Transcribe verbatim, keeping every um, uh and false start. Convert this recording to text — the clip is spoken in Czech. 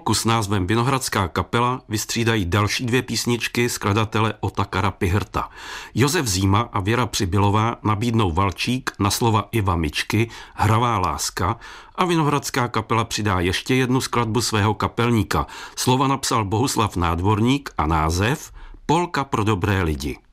polku s názvem Vinohradská kapela vystřídají další dvě písničky skladatele Otakara Pihrta. Josef Zíma a Věra Přibylová nabídnou valčík na slova Iva Mičky Hravá láska a Vinohradská kapela přidá ještě jednu skladbu svého kapelníka. Slova napsal Bohuslav Nádvorník a název Polka pro dobré lidi.